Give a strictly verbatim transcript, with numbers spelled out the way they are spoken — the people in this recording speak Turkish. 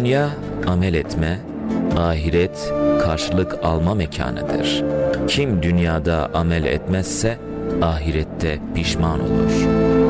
Dünya amel etme, ahiret karşılık alma mekanıdır. Kim dünyada amel etmezse ahirette pişman olur.